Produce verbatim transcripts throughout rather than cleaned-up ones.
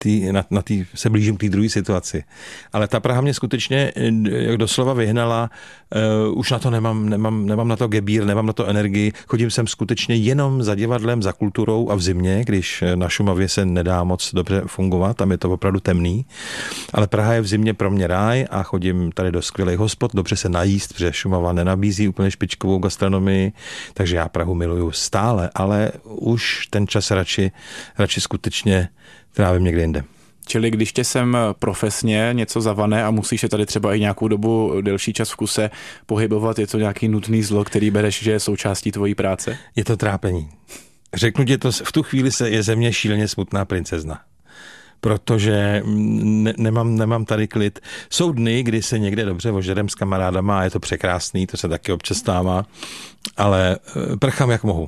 tý, na, na tý, se blížím k té druhé situaci. Ale ta Praha mě skutečně jak doslova vyhnala, uh, už na to nemám, nemám, nemám na to gebír, nemám na to energii, chodím sem skutečně jenom za divadlem, za kulturou a v zimě, když na Šumavě se nedá moc dobře fungovat, tam je to opravdu temný, ale Praha je v zimě pro mě ráj a chodím tady do skvělých hospod, dobře se najíst, protože Šumava nenabízí úplně špičkovou gastronomii, takže já Prahu miluju stále, ale už ten čas radši, radši skutečně trávím někde jinde. Čili když tě sem profesně něco zavane a musíš je tady třeba i nějakou dobu, delší čas v kuse pohybovat, je to nějaký nutný zlo, který bereš, že je součástí tvojí práce? Je to trápení. Řeknu ti to, v tu chvíli se je ze mě šíleně smutná princezna. Protože ne, nemám, nemám tady klid. Jsou dny, kdy se někde dobře ožerem s kamarádama a je to překrásný, to se taky občas stává, ale prchám jak mohu.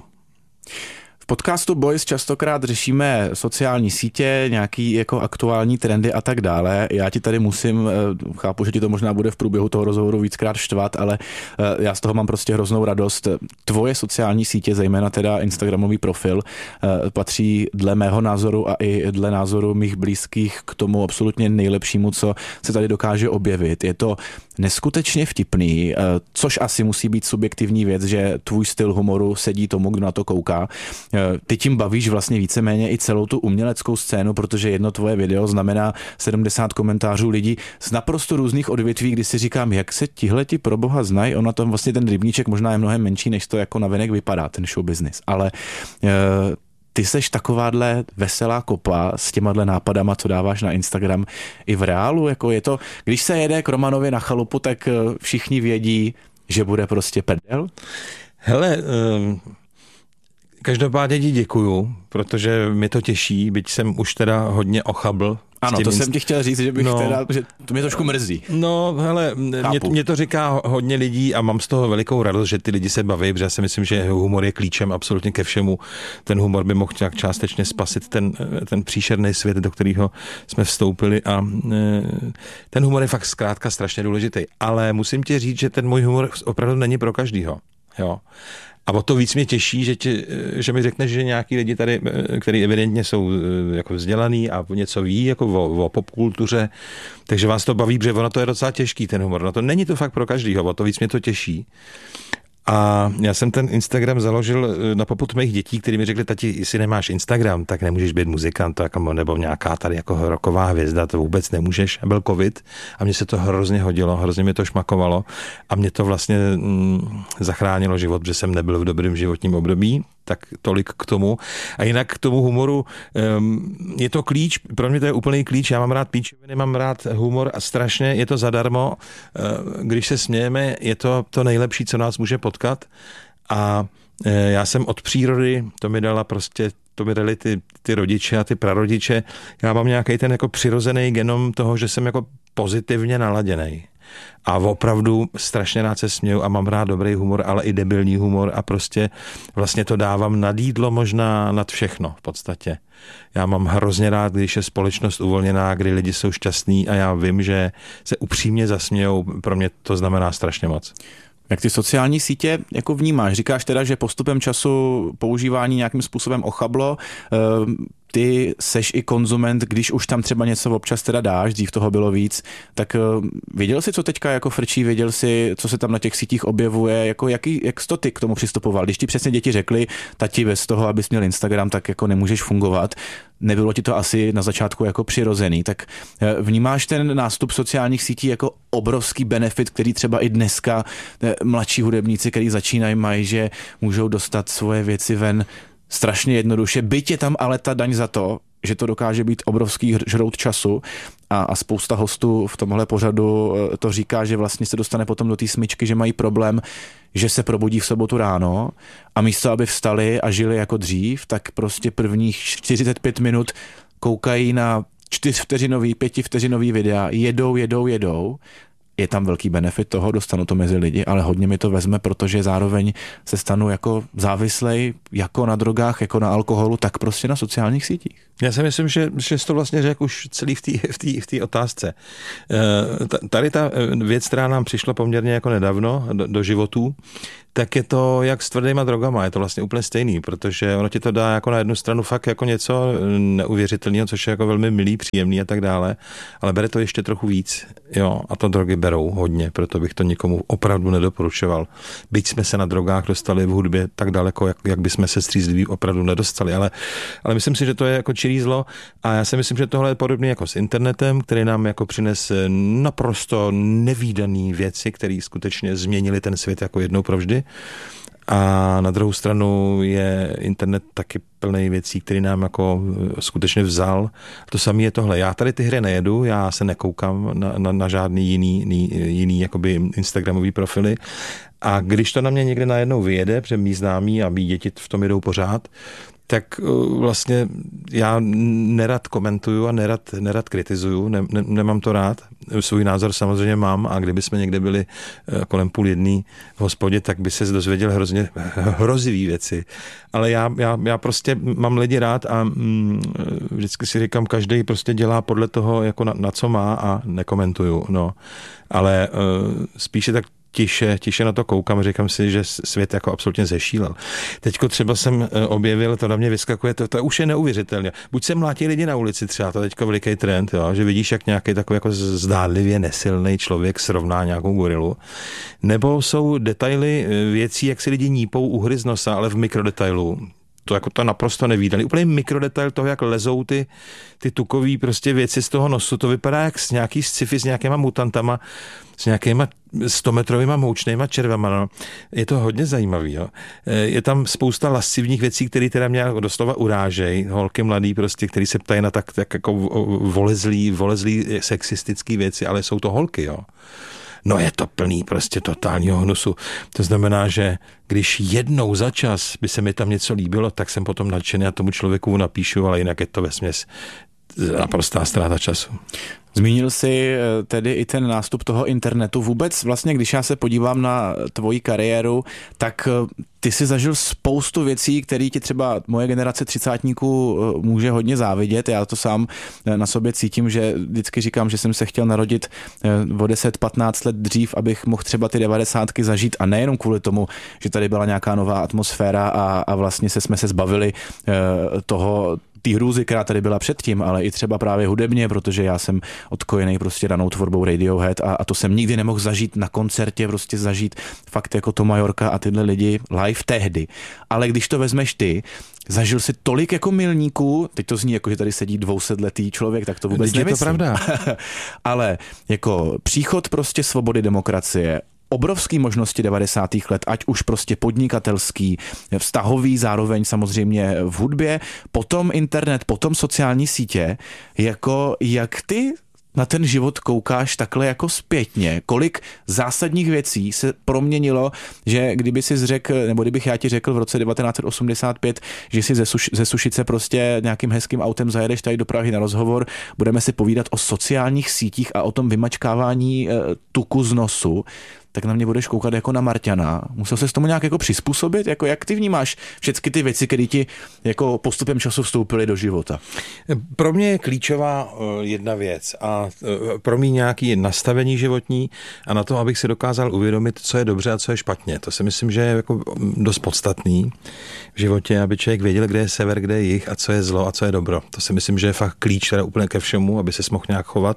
V podcastu Boys častokrát řešíme sociální sítě, nějaký jako aktuální trendy a tak dále. Já ti tady musím, chápu, že ti to možná bude v průběhu toho rozhovoru víckrát štvat, ale já z toho mám prostě hroznou radost. Tvoje sociální sítě, zejména teda Instagramový profil, patří dle mého názoru a i dle názoru mých blízkých k tomu absolutně nejlepšímu, co se tady dokáže objevit. Je to neskutečně vtipný, což asi musí být subjektivní věc, že tvůj styl humoru sedí tomu, kdo na to kouká. Ty tím bavíš vlastně víceméně i celou tu uměleckou scénu, protože jedno tvoje video znamená sedmdesát komentářů lidí z naprosto různých odvětví, kdy si říkám, jak se tihleti pro boha znají, ona to vlastně ten rybníček možná je mnohem menší, než to jako navenek vypadá, ten show business, ale e, ty seš takováhle veselá kopa s těma nápadama, co dáváš na Instagram i v reálu, jako je to, když se jede k Romanovi na chalupu, tak všichni vědí, že bude prostě prdel? Hele, um... každopádně ti děkuju, protože mi to těší, byť jsem už teda hodně ochabl. Ano, to inst... jsem ti chtěl říct, že bych no, teda, že to mě trošku mrzí. No, hele, mě, mě to říká hodně lidí a mám z toho velikou radost, že ty lidi se baví, protože já si myslím, že humor je klíčem absolutně ke všemu. Ten humor by mohl nějak částečně spasit ten, ten příšerný svět, do kterého jsme vstoupili a ten humor je fakt zkrátka strašně důležitý. Ale musím ti říct, že ten můj humor opravdu není pro každýho. Jo. A o to víc mě těší, že, tě, že mi řekneš, že nějaký lidi tady, kteří evidentně jsou jako vzdělaný a něco ví jako o, o popkultuře, takže vás to baví, protože ono to je docela těžký, ten humor. No to není to fakt pro každýho, o to víc mě to těší. A já jsem ten Instagram založil na popud mých dětí, kteří mi řekli, tati, jestli nemáš Instagram, tak nemůžeš být muzikant nebo nějaká tady jako rocková hvězda, to vůbec nemůžeš. A byl covid a mně se to hrozně hodilo, hrozně mě to šmakovalo a mě to vlastně mm, zachránilo život, protože jsem nebyl v dobrém životním období, tak tolik k tomu. A jinak k tomu humoru um, je to klíč, pro mě to je úplný klíč, já mám rád píčoviny, mám rád humor a strašně je to zadarmo, uh, když se smějeme, je to to nejlepší, co nás může potkat a uh, já jsem od přírody, to mi dala prostě to mi dali ty, ty rodiče a ty prarodiče, já mám nějaký ten jako přirozený genom toho, že jsem jako pozitivně naladěnej. A opravdu strašně rád se směju a mám rád dobrý humor, ale i debilní humor a prostě vlastně to dávám nad jídlo možná nad všechno v podstatě. Já mám hrozně rád, když je společnost uvolněná, kdy lidi jsou šťastní a já vím, že se upřímně zasmějou. Pro mě to znamená strašně moc. Jak ty sociální sítě jako vnímáš? Říkáš teda, že postupem času používání nějakým způsobem ochablo, ty seš i konzument, když už tam třeba něco občas teda dáš, dřív toho bylo víc, tak věděl jsi, co teďka jako frčí, věděl jsi, co se tam na těch sítích objevuje, jako jaký, jak jsi to ty k tomu přistupoval? Když ti přesně děti řekli, tati, bez toho, abys měl Instagram, tak jako nemůžeš fungovat, nebylo ti to asi na začátku jako přirozený, tak vnímáš ten nástup sociálních sítí jako obrovský benefit, který třeba i dneska mladší hudebníci, který začínají, mají, že můžou dostat svoje věci ven strašně jednoduše, byť je tam ale ta daň za to, že to dokáže být obrovský žrout času a, a spousta hostů v tomhle pořadu to říká, že vlastně se dostane potom do té smyčky, že mají problém, že se probudí v sobotu ráno a místo, aby vstali a žili jako dřív, tak prostě prvních čtyřicet pět minut koukají na čtyřvteřinový, pětivteřinový videa, jedou, jedou, jedou je tam velký benefit toho, dostanu to mezi lidi, ale hodně mi to vezme, protože zároveň se stanu jako závislej, jako na drogách, jako na alkoholu, tak prostě na sociálních sítích. Já si myslím, že, že jsi to vlastně řekl už celý v té v té, v té otázce. Tady ta věc, která nám přišla poměrně jako nedávno do, do životů, tak je to jak s tvrdýma drogama, je to vlastně úplně stejný, protože ono ti to dá jako na jednu stranu fakt jako něco neuvěřitelného, což je jako velmi milý, příjemný a tak dále, ale bere to ještě trochu víc, jo, a to drogy berou hodně, proto bych to nikomu opravdu nedoporučoval. Byť jsme se na drogách dostali v hudbě tak daleko, jak, jak bychom se střízliví opravdu nedostali, ale, ale myslím si, že to je jako čirý zlo a já si myslím, že tohle je podobné jako s internetem, který nám jako přines naprosto nevídaný věci, které skutečně změnily ten svět jako jednou provždy. A na druhou stranu je internet taky plný věcí, který nám jako skutečně vzal. To samé je tohle. Já tady ty hry nejedu, já se nekoukám na, na, na žádný jiný, jiný, jiný jakoby instagramový profily. A když to na mě někde najednou vyjede, protože mý známí a mý děti v tom jedou pořád, tak vlastně já nerad komentuju a nerad, nerad kritizuju, ne, ne, nemám to rád. Svůj názor samozřejmě mám a kdyby jsme někde byli kolem půl jedný v hospodě, tak by se dozvěděl hrozně hrozivý věci. Ale já, já, já prostě mám lidi rád a mm, vždycky si říkám, každý prostě dělá podle toho, jako na, na co má a nekomentuju. No. Ale uh, spíše tak Tiše, tiše na to koukám a říkám si, že svět jako absolutně zešílel. Teďko třeba jsem objevil, to na mě vyskakuje, to, to už je neuvěřitelně. Buď se mlátí lidi na ulici třeba, to je teďko veliký trend, jo, že vidíš, jak nějaký takový jako zdánlivě nesilný člověk srovná nějakou gorilu, nebo jsou detaily věcí, jak si lidi nípou uhry z nosa, ale v mikrodetailu. To jako to naprosto nevídaný. Úplně mikrodetail toho, jak lezou ty, ty tukový prostě věci z toho nosu. To vypadá jak z nějaký sci-fi s nějakýma mutantama, s nějakýma stometrovýma moučnýma červama. No. Je to hodně zajímavý. Jo. Je tam spousta lascivních věcí, které teda mě doslova urážejí. Holky mladý prostě, který se ptají na tak, tak jako volezlý, volezlý sexistický věci, ale jsou to holky, jo. No je to plný prostě totálního hnusu. To znamená, že když jednou za čas by se mi tam něco líbilo, tak jsem potom nadšený a tomu člověku napíšu, ale jinak je to vesměs naprostá ztráta času. Zmínil jsi tedy i ten nástup toho internetu. Vůbec vlastně, když já se podívám na tvoji kariéru, tak ty jsi zažil spoustu věcí, které ti třeba moje generace třicátníků může hodně závidět. Já to sám na sobě cítím, že vždycky říkám, že jsem se chtěl narodit o deset patnáct let dřív, abych mohl třeba ty devadesátky zažít a nejenom kvůli tomu, že tady byla nějaká nová atmosféra a, a vlastně se jsme se zbavili toho té hrůzy, která tady byla předtím, ale i třeba právě hudebně, protože já jsem odkojený prostě danou tvorbou Radiohead a, a to jsem nikdy nemohl zažít na koncertě, prostě zažít fakt jako Toma Yorka a tyhle lidi live tehdy. Ale když to vezmeš ty, zažil si tolik jako milníků, teď to zní jako, že tady sedí dvousetletý člověk, tak to vůbec teď nemyslím. Je to pravda. Ale jako příchod prostě svobody, demokracie, obrovský možnosti devadesátých let, ať už prostě podnikatelský, vztahový, zároveň samozřejmě v hudbě, potom internet, potom sociální sítě, jako jak ty na ten život koukáš takhle jako zpětně? Kolik zásadních věcí se proměnilo, že kdyby si řekl, nebo kdybych já ti řekl v roce devatenáct set osmdesát pět, že si ze, Suš- ze Sušice prostě nějakým hezkým autem zajedeš tady do Prahy na rozhovor, budeme si povídat o sociálních sítích a o tom vymačkávání e, tuku z nosu, tak na mě budeš koukat jako na Marťana. Musel ses tomu nějak jako přizpůsobit? Jako jak ty vnímáš všechny ty věci, které ti jako postupem času vstoupily do života? Pro mě je klíčová jedna věc a pro mě nějaké nastavení životní a na to, abych si dokázal uvědomit, co je dobře a co je špatně. To si myslím, že je jako dost podstatný v životě, aby člověk věděl, kde je sever, kde je jih a co je zlo a co je dobro. To si myslím, že je fakt klíč teda úplně ke všemu, aby ses mohl nějak chovat,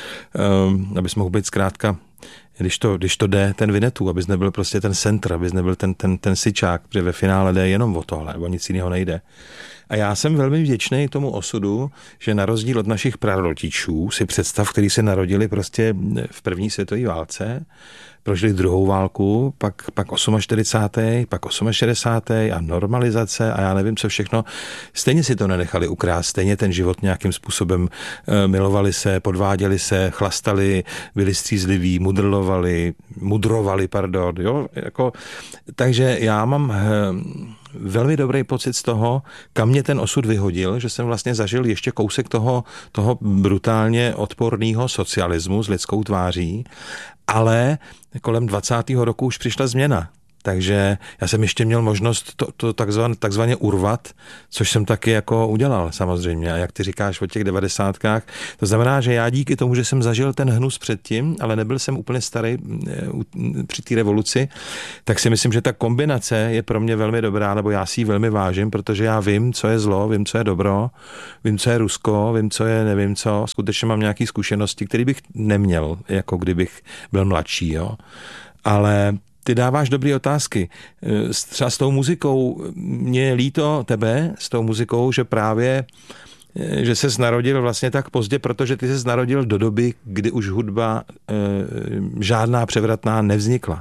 abys mohl být zkrátka Když to, když to jde, ten Winnetou, abys nebyl prostě ten centr, abys nebyl ten, ten, ten syčák, protože ve finále jde jenom o tohle, o nic jiného nejde. A já jsem velmi vděčný tomu osudu, že na rozdíl od našich prarodičů si představ, který se narodili prostě v první světové válce, prožili druhou válku, pak, pak čtyřicátém osmém, pak šedesátém osmém a normalizace a já nevím, co všechno. Stejně si to nenechali ukrást, stejně ten život nějakým způsobem e, milovali se, podváděli se, chlastali, byli střízliví, mudrlovali, mudrovali, pardon, jo, jako, takže já mám e, velmi dobrý pocit z toho, kam mě ten osud vyhodil, že jsem vlastně zažil ještě kousek toho, toho brutálně odporného socialismu s lidskou tváří, ale kolem dvacátého roku už přišla změna. Takže já jsem ještě měl možnost to, to takzvaně, takzvaně urvat, což jsem taky jako udělal samozřejmě. A jak ty říkáš o těch devadesátkách, to znamená, že já díky tomu, že jsem zažil ten hnus předtím, ale nebyl jsem úplně starý při té revoluci, tak si myslím, že ta kombinace je pro mě velmi dobrá, nebo já si ji velmi vážím, protože já vím, co je zlo, vím, co je dobro, vím, co je Rusko, vím, co je nevím co. Skutečně mám nějaké zkušenosti, které bych neměl, jako kdybych byl mladší. Jo. Ale ty dáváš dobré otázky. Třeba s tou muzikou, mě je líto tebe, s tou muzikou, že právě, že ses narodil vlastně tak pozdě, protože ty ses narodil do doby, kdy už hudba e, žádná převratná nevznikla.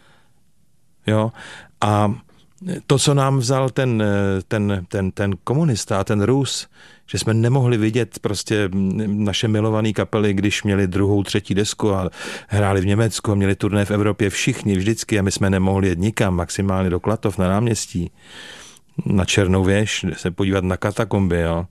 Jo? A to, co nám vzal ten, ten, ten, ten komunista a ten Rus, že jsme nemohli vidět prostě naše milované kapely, když měli druhou, třetí desku a hráli v Německu, měli turné v Evropě všichni, vždycky a my jsme nemohli jet nikam, maximálně do Klatov na náměstí, na Černou věž, se podívat na katakomby, jo.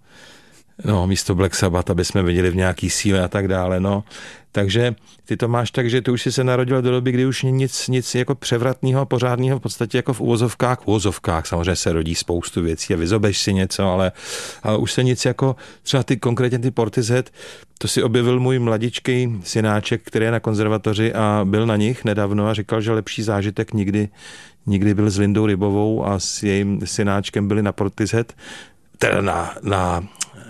No, místo Black Sabbath, aby jsme viděli v nějaký síle a tak dále, no. Takže ty to máš tak, že ty už jsi se narodil do doby, kdy už nic, nic jako převratného, pořádného v podstatě jako v uvozovkách, v uvozovkách samozřejmě se rodí spoustu věcí a vyzobeš si něco, ale, ale už se nic jako, třeba ty konkrétně ty Portishead, to si objevil můj mladičký synáček, který je na konzervatoři a byl na nich nedávno a říkal, že lepší zážitek nikdy, nikdy byl s Lindou Rybovou a s jejím synáčkem byli na Portishead, teda na, na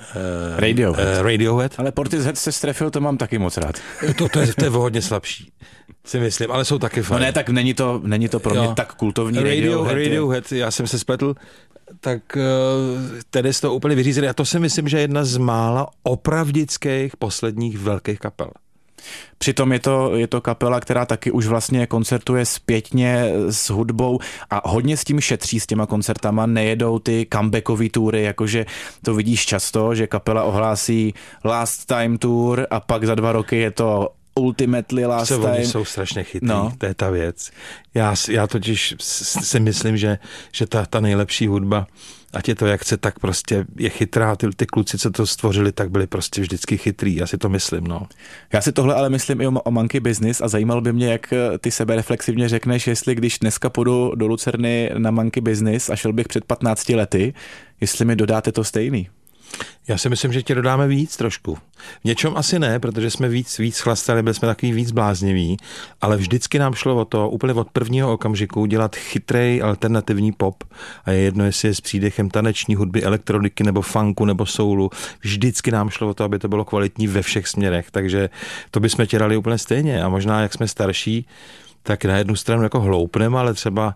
Uh, Radiohead. Uh, Radiohead. Ale Portishead se strefil, to mám taky moc rád. To, to, je, to je hodně slabší, si myslím, ale jsou taky fajn. No ne, tak není to, není to pro mě jo. tak kultovní Radio, Radiohead. Radiohead, já jsem se spletl, tak uh, tedy z toho úplně vyřízený. A to si myslím, že je jedna z mála opravdických posledních velkých kapel. Přitom je to, je to kapela, která taky už vlastně koncertuje zpětně s hudbou a hodně s tím šetří s těma koncertama, nejedou ty comebackové tury, jakože to vidíš často, že kapela ohlásí Last Time Tour a pak za dva roky je to Ultimately Last Time. Oni jsou strašně chytrý, no. To je ta věc. Já, já totiž si myslím, že, že ta, ta nejlepší hudba, ať je to jak chce, tak prostě je chytrá. Ty, ty kluci, co to stvořili, tak byli prostě vždycky chytrý. Já si to myslím, no. Já si tohle ale myslím i o, o Monkey Business a zajímalo by mě, jak ty sebe reflexivně řekneš, jestli když dneska půjdu do Lucerny na Monkey Business a šel bych před patnácti lety, jestli mi dodáte to stejný. Já si myslím, že ti dodáme víc trošku. V něčem asi ne, protože jsme víc, víc chlastali, byli jsme takový víc blázniví, ale vždycky nám šlo o to, úplně od prvního okamžiku, dělat chytrej alternativní pop a je jedno, jestli je s přídechem taneční hudby, elektroniky nebo funku nebo soulu. Vždycky nám šlo o to, aby to bylo kvalitní ve všech směrech, takže to bychom tě dali úplně stejně a možná, jak jsme starší, tak na jednu stranu jako hloupneme, ale třeba,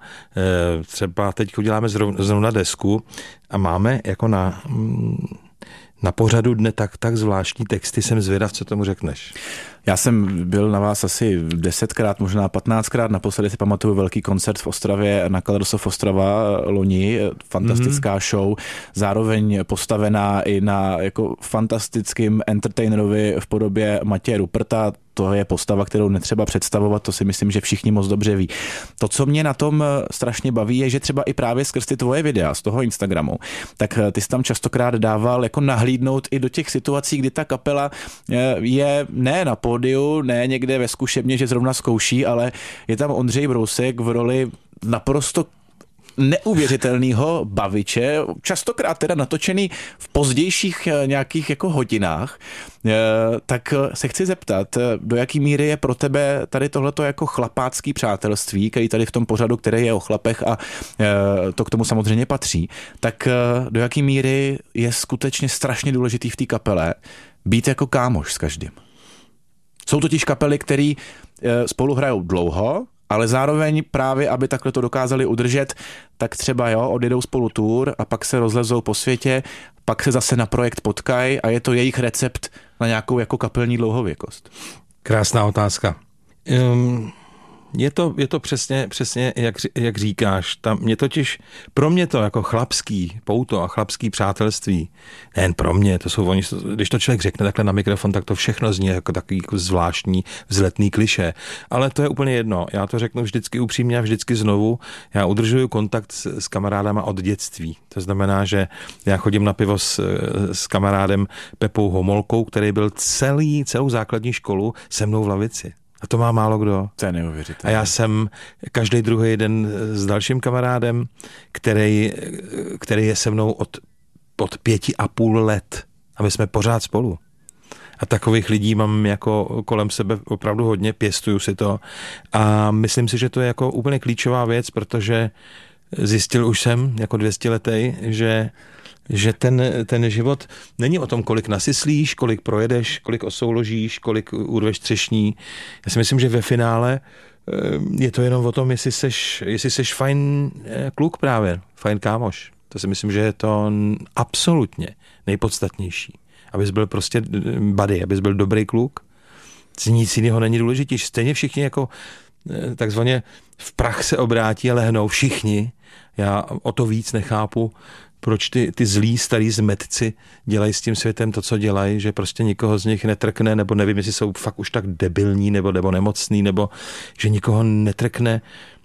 třeba teď uděláme zrovna desku a máme jako na, na pořadu dne tak, tak zvláštní texty, jsem zvědav, co tomu řekneš. Já jsem byl na vás asi desetkrát, možná patnáctkrát, naposledy si pamatuju velký koncert v Ostravě na Kaleidosop Ostrava loni, fantastická mm-hmm. show, zároveň postavená i na jako fantastickým entertainerovi v podobě Matěje Ruperta. To je postava, kterou netřeba představovat, to si myslím, že všichni moc dobře ví. To, co mě na tom strašně baví, je, že třeba i právě skrz ty tvoje videa z toho Instagramu, tak ty jsi tam častokrát dával jako nahlídnout i do těch situací, kdy ta kapela je ne na pódiu, ne někde ve zkušebně, že zrovna zkouší, ale je tam Ondřej Brousek v roli naprosto neuvěřitelného baviče, častokrát teda natočený v pozdějších nějakých jako hodinách, tak se chci zeptat, do jaký míry je pro tebe tady tohleto jako chlapácký přátelství, který tady v tom pořadu, který je o chlapech a to k tomu samozřejmě patří, tak do jaký míry je skutečně strašně důležitý v té kapele být jako kámoš s každým. Jsou totiž kapely, které spolu hrajou dlouho, ale zároveň právě, aby takhle to dokázali udržet, tak třeba jo, odjedou spolu tour a pak se rozlezou po světě, pak se zase na projekt potkají a je to jejich recept na nějakou jako kapelní dlouhověkost. Krásná otázka. Um, je to, je to přesně, přesně jak, jak říkáš. Tam mě totiž, pro mě to jako chlapský pouto a chlapský přátelství, nejen pro mě, to jsou oni, když to člověk řekne takhle na mikrofon, tak to všechno zní jako takový jako zvláštní vzletný klišé. Ale to je úplně jedno. Já to řeknu vždycky upřímně a vždycky znovu. Já udržuju kontakt s, s kamarádama od dětství. To znamená, že já chodím na pivo s, s kamarádem Pepou Homolkou, který byl celý, celou základní školu se mnou v lavici. A to má málo kdo. To je neuvěřitelné. A já jsem každý druhý den s dalším kamarádem, který, který je se mnou od, od pěti a půl let. A my jsme pořád spolu. A takových lidí mám jako kolem sebe opravdu hodně, pěstuju si to. A myslím si, že to je jako úplně klíčová věc, protože zjistil už jsem jako dvěstiletej, že že ten, ten život není o tom, kolik nasyslíš, kolik projedeš, kolik osouložíš, kolik urveš třešní. Já si myslím, že ve finále je to jenom o tom, jestli seš, jestli seš fajn kluk právě, fajn kámoš. To si myslím, že je to absolutně nejpodstatnější. Abys byl prostě buddy, abys byl dobrý kluk. Nic jiného není důležitější. Stejně všichni jako takzvaně v prach se obrátí a lehnou všichni. Já o to víc nechápu, proč ty, ty zlí starý zmetci dělají s tím světem to, co dělají, že prostě nikoho z nich netrkne, nebo nevím, jestli jsou fakt už tak debilní, nebo, nebo nemocný, nebo že nikoho netrkne.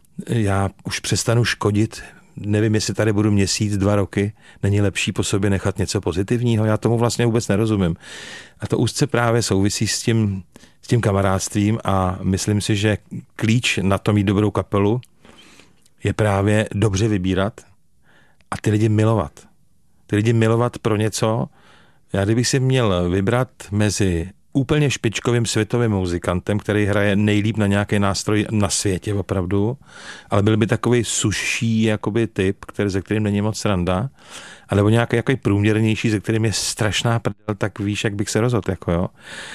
Já už přestanu škodit, nevím, jestli tady budu měsíc, dva roky, není lepší po sobě nechat něco pozitivního, já tomu vlastně vůbec nerozumím. A to úzce právě souvisí s tím, s tím kamarádstvím a myslím si, že klíč na to mít dobrou kapelu je právě dobře vybírat a ty lidi milovat. Ty lidi milovat pro něco. Já kdybych si měl vybrat mezi úplně špičkovým světovým muzikantem, který hraje nejlíp na nějaký nástroj na světě opravdu, ale byl by takový suší jakoby typ, který, ze kterým není moc sranda, alebo nějaký jako průměrnější, ze kterým je strašná prdel, tak víš, jak bych se rozhodl. Jako jo.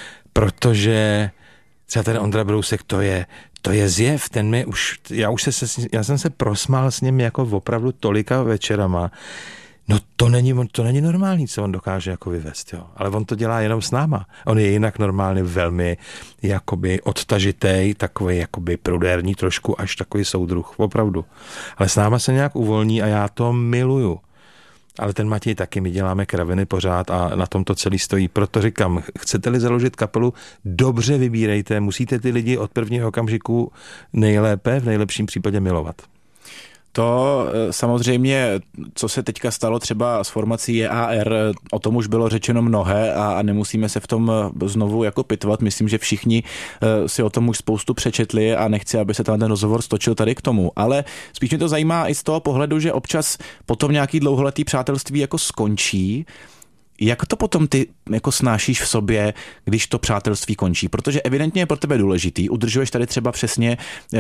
Protože třeba ten Ondra Brousek, to je To je zjev, ten mi už, já už se, já jsem se prosmál s ním jako opravdu tolika večerama. No to není, to není normální, co on dokáže jako vyvést, jo. Ale on to dělá jenom s náma. On je jinak normálně velmi jakoby odtažitej, takový jakoby prudérní trošku, až takový soudruh, opravdu. Ale s náma se nějak uvolní a já to miluju. Ale ten Matěj taky, my děláme kraviny pořád a na tom to celý stojí. Proto říkám, chcete-li založit kapelu, dobře vybírejte, musíte ty lidi od prvního okamžiku nejlépe, v nejlepším případě milovat. To samozřejmě, co se teďka stalo třeba s formací J A R, o tom už bylo řečeno mnohé a, a nemusíme se v tom znovu jako pitvat. Myslím, že všichni si o tom už spoustu přečetli a nechci, aby se ten rozhovor stočil tady k tomu. Ale spíš mě to zajímá i z toho pohledu, že občas potom nějaký dlouholetý přátelství jako skončí. Jak to potom ty jako snášíš v sobě, když to přátelství končí? Protože evidentně je pro tebe důležitý. Udržuješ tady třeba přesně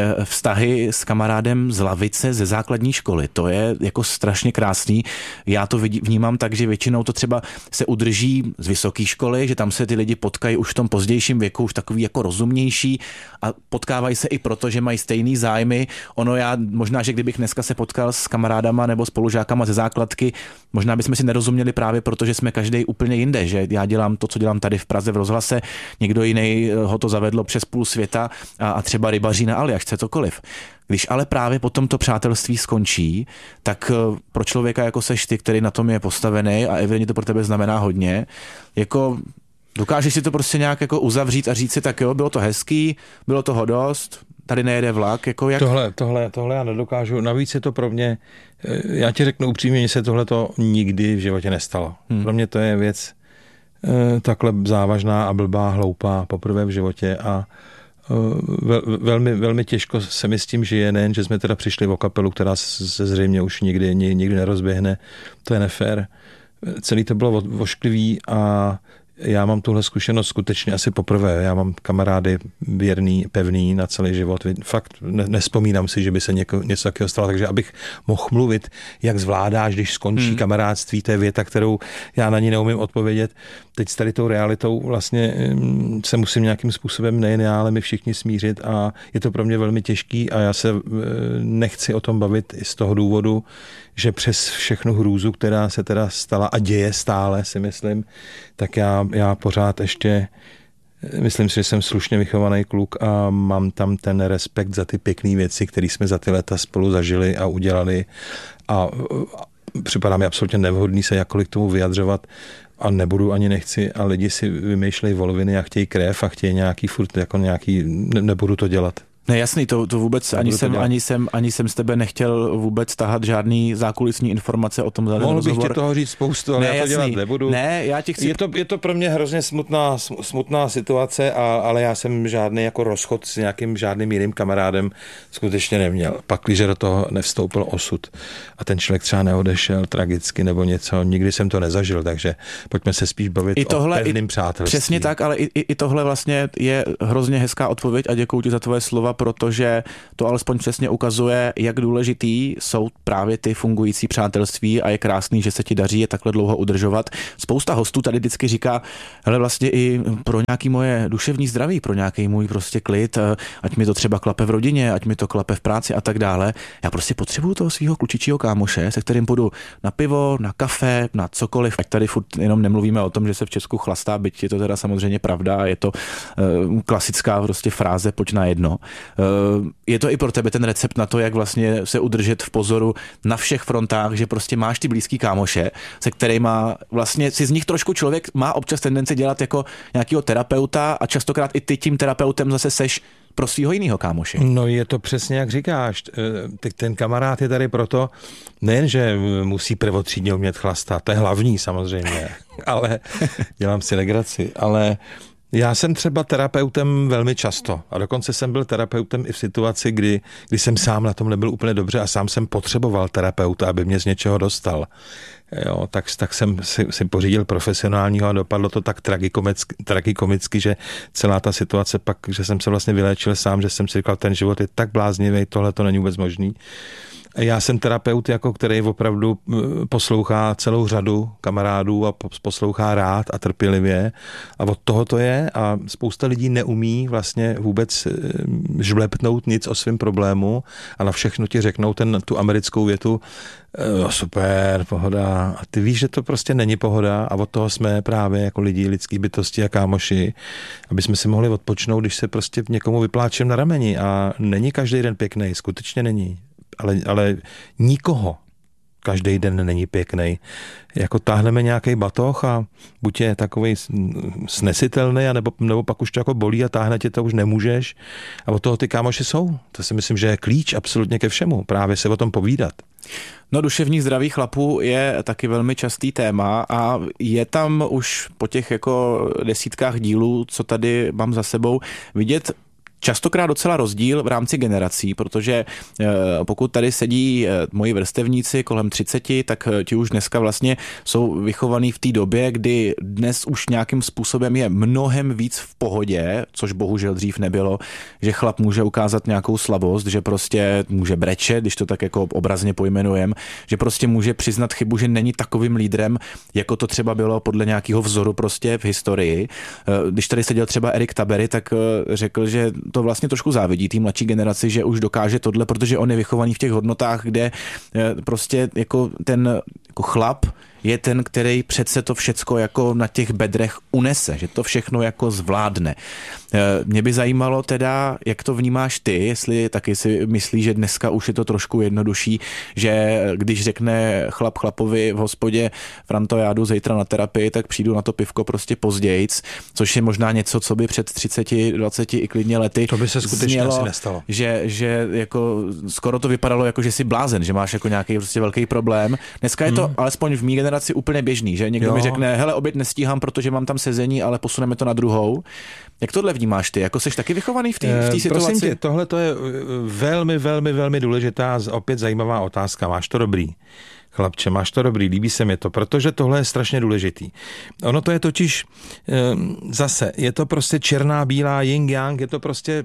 vztahy s kamarádem z lavice ze základní školy. To je jako strašně krásný. Já to vnímám tak, že většinou to třeba se udrží z vysoké školy, že tam se ty lidi potkají už v tom pozdějším věku, už takový jako rozumnější a potkávají se i proto, že mají stejný zájmy. Ono já možná, že kdybych dneska se potkal s kamarádama nebo spolužákama ze základky, možná bychom si nerozuměli právě proto, že jsme každý úplně jinde, že já dělám to, co dělám tady v Praze v rozhlase, někdo jiný ho to zavedlo přes půl světa a, a třeba rybaří na Aljašce, cokoliv. Když ale právě potom to přátelství skončí, tak pro člověka jako seš ty, který na tom je postavený a evidentně to pro tebe znamená hodně, jako dokážeš si to prostě nějak jako uzavřít a říct si, tak jo, bylo to hezký, bylo toho dost, tady nejede vlak, jako jak... Tohle, tohle, tohle já nedokážu, navíc je to pro mě, já ti řeknu upřímně, mně se tohle to nikdy v životě nestalo. Hmm. Pro mě to je věc e, takhle závažná a blbá, hloupá poprvé v životě a e, vel, velmi, velmi těžko se mi s tím žije, nejen, že jsme teda přišli o kapelu, která se zřejmě už nikdy, nikdy nerozběhne, to je nefér. Celý to bylo vošklivý a já mám tuhle zkušenost skutečně asi poprvé. Já mám kamarády věrný, pevný na celý život. Fakt nespomínám si, že by se něko, něco takového stalo, takže abych mohl mluvit, jak zvládáš, když skončí hmm. kamarádství, to je věta, kterou já na ní neumím odpovědět. Teď s tady tou realitou vlastně se musím nějakým způsobem nejen já, ale my všichni smířit a je to pro mě velmi těžký a já se nechci o tom bavit i z toho důvodu, že přes všechnu hrůzu, která se teda stala a děje stále, si myslím, tak já, já pořád ještě myslím si, že jsem slušně vychovaný kluk a mám tam ten respekt za ty pěkné věci, které jsme za ty léta spolu zažili a udělali a, a připadá mi absolutně nevhodný se jakkoliv k tomu vyjadřovat a nebudu ani nechci a lidi si vymýšlejí voloviny a chtějí krev a chtějí nějaký furt jako nějaký, ne, nebudu to dělat. Ne, jasný, to, to vůbec ani jsem, ani, jsem, ani jsem z tebe nechtěl vůbec tahat žádný zákulisní informace o tom za ten Mohl rozhovor. bych ti toho říct spoustu, ale ne, já to jasný. dělat nebudu. Ne, já ti chci... je, to, je to pro mě hrozně smutná, smutná situace, a, ale já jsem žádný jako rozchod s nějakým žádným jiným kamarádem skutečně neměl. Pak, když do toho nevstoupil osud a ten člověk třeba neodešel tragicky nebo něco, nikdy jsem to nezažil, takže pojďme se spíš bavit I tohle, o pevným přátelství. Přesně tak, ale i, i tohle vlastně je hrozně hezká odpověď a děkuju ti za tvoje slova, protože to alespoň přesně ukazuje, jak důležitý jsou právě ty fungující přátelství a je krásný, že se ti daří je takhle dlouho udržovat. Spousta hostů tady vždycky říká, hele, vlastně i pro nějaký moje duševní zdraví, pro nějaký můj prostě klid, ať mi to třeba klape v rodině, ať mi to klape v práci a tak dále. Já prostě potřebuju toho svého klučičího kámoše, se kterým půjdu na pivo, na kafe, na cokoliv. Ať tady furt jenom nemluvíme o tom, že se v Česku chlastá, byť je to teda samozřejmě pravda, je to uh, klasická prostě fráze pojď na jedno. Uh, je to i pro tebe ten recept na to, jak vlastně se udržet v pozoru na všech frontách, že prostě máš ty blízký kámoše, se kterýma vlastně si z nich trošku člověk má občas tendenci dělat jako nějakýho terapeuta a častokrát i ty tím terapeutem zase seš pro svýho jinýho kámoše. No je to přesně jak říkáš. Ten kamarád je tady proto, nejen, že musí prvotřídně umět chlastat, to je hlavní samozřejmě, ale dělám si legraci, ale já jsem třeba terapeutem velmi často a dokonce jsem byl terapeutem i v situaci, kdy, kdy jsem sám na tom nebyl úplně dobře a sám jsem potřeboval terapeuta, aby mě z něčeho dostal. Jo, tak, tak jsem si, si pořídil profesionálního a dopadlo to tak tragikomicky, tragikomicky, že celá ta situace pak, že jsem se vlastně vyléčil sám, že jsem si říkal, ten život je tak bláznivý, tohle to není vůbec možný. Já jsem terapeut, jako který opravdu poslouchá celou řadu kamarádů a poslouchá rád a trpělivě a od toho to je a spousta lidí neumí vlastně vůbec žvlepnout nic o svém problému a na všechno ti řeknou ten, tu americkou větu no super, pohoda a ty víš, že to prostě není pohoda a od toho jsme právě jako lidi, lidský bytosti a kámoši, aby jsme si mohli odpočnout, když se prostě někomu vypláčem na rameni a není každý den pěkný, skutečně není. Ale, ale nikoho každý den není pěkný. Jako táhneme nějaký batoh a buď je takovej snesitelný, nebo, nebo pak už to jako bolí a táhne tě to už nemůžeš. A od toho ty kámoši jsou. To si myslím, že je klíč absolutně ke všemu. Právě se o tom povídat. No duševní zdraví chlapů je taky velmi častý téma a je tam už po těch jako desítkách dílů, co tady mám za sebou, vidět častokrát docela rozdíl v rámci generací, protože pokud tady sedí moji vrstevníci kolem třiceti, tak ti už dneska vlastně jsou vychovaní v té době, kdy dnes už nějakým způsobem je mnohem víc v pohodě, což bohužel dřív nebylo, že chlap může ukázat nějakou slabost, že prostě může brečet, když to tak jako obrazně pojmenujem, že prostě může přiznat chybu, že není takovým lídrem, jako to třeba bylo podle nějakého vzoru prostě v historii. Když tady seděl třeba Erik Tabery, tak řekl, že to vlastně trošku závidí té mladší generaci, že už dokáže tohle, protože on je vychovaný v těch hodnotách, kde prostě jako ten jako chlap je ten, který přece to všecko jako na těch bedrech unese, že to všechno jako zvládne. Mě by zajímalo teda, jak to vnímáš ty, jestli taky si myslíš, že dneska už je to trošku jednodušší, že když řekne chlap chlapovi v hospodě Franto, já jdu zítra na terapii, tak přijdu na to pivko prostě pozdějc, což je možná něco, co by před třiceti, dvaceti i klidně lety to by se skutečně znělo, asi nestalo. Že, že jako skoro to vypadalo jako, že jsi blázen, že máš jako nějaký prostě velký problém. Dneska je to hmm. alespoň v mý generaci úplně běžný, že někdo jo. mi řekne, hele, oběd nestíhám, protože mám tam sezení, ale posuneme to na druhou. Jak tohle vnímáš ty? Jako seš taky vychovaný v té v situaci? Prosím tě, tohle to je velmi, velmi, velmi důležitá, opět zajímavá otázka. Máš to dobrý? Chlapče, máš to dobrý, líbí se mi to, protože tohle je strašně důležitý. Ono to je totiž zase, je to prostě černá, bílá, yin, yang, je to prostě,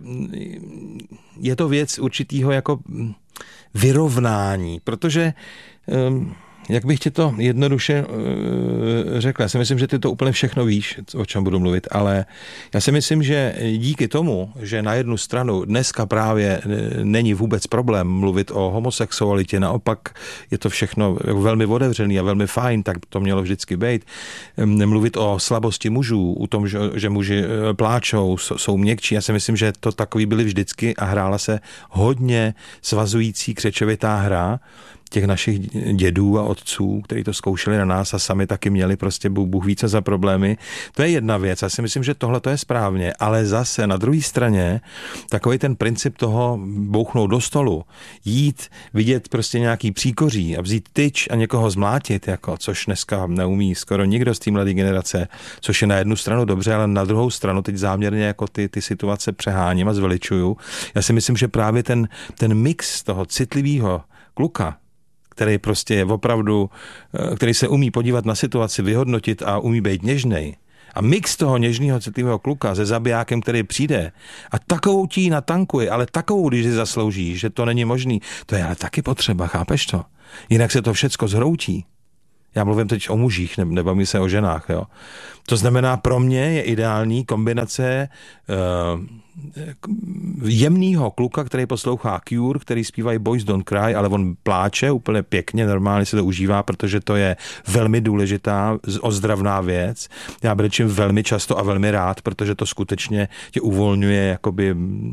je to věc určitýho jako vyrovnání, protože jak bych ti to jednoduše uh, řekl, já si myslím, že ty to úplně všechno víš, o čem budu mluvit, ale já si myslím, že díky tomu, že na jednu stranu dneska právě není vůbec problém mluvit o homosexualitě, naopak je to všechno velmi otevřený a velmi fajn, tak to mělo vždycky být. Mluvit o slabosti mužů, o tom, že, že muži pláčou, jsou měkčí, já si myslím, že to takový byly vždycky a hrála se hodně svazující křečovitá hra těch našich dědů a otců, kteří to zkoušeli na nás a sami taky měli prostě Bůh ví co za problémy. To je jedna věc. Já si myslím, že tohle to je správně, ale zase na druhé straně takový ten princip toho bouchnout do stolu, jít, vidět prostě nějaký příkoří a vzít tyč a někoho zmlátit, jako, což dneska neumí skoro nikdo z té mladé generace, což je na jednu stranu dobře, ale na druhou stranu teď záměrně jako ty, ty situace přeháním a zveličuju. Já si myslím, že právě ten, ten mix toho citlivého kluka, který prostě je opravdu, který se umí podívat na situaci, vyhodnotit a umí být něžnej. A mix toho něžného citlivého kluka se zabijákem, který přijde a takovou tí natankuje, ale takovou, když si zaslouží, že to není možný, to je ale taky potřeba, chápeš to? Jinak se to všecko zhroutí. Já mluvím teď o mužích, nebavím se o ženách. Jo. To znamená, pro mě je ideální kombinace uh, jemného kluka, který poslouchá Cure, který zpívají Boys Don't Cry, ale on pláče úplně pěkně, normálně se to užívá, protože to je velmi důležitá, ozdravná věc. Já brečím velmi často a velmi rád, protože to skutečně tě uvolňuje, jakoby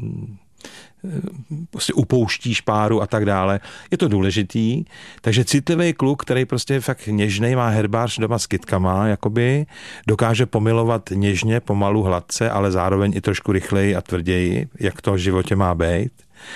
prostě upouštíš páru a tak dále. Je to důležitý, takže citlivý kluk, který prostě je fakt něžnej, má herbář doma s kytkama, jakoby dokáže pomilovat něžně, pomalu, hladce, ale zároveň i trošku rychleji a tvrději, jak to v životě má být.